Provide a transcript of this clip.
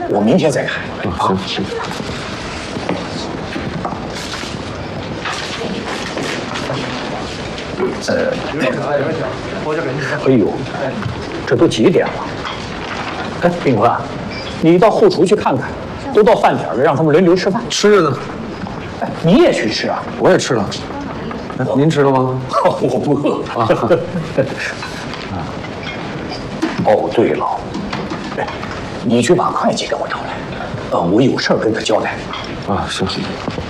我明天再看。 行行。 哎呦，这都几点了？哎，炳坤，你到后厨去看看，都到饭点了，让他们轮流吃饭。 吃着呢。 哎，你也去吃啊？ 我也吃了。您吃了吗？ 我不饿。哦，对了，哎，你去把会计给我找来，我有事儿跟他交代。 啊，行。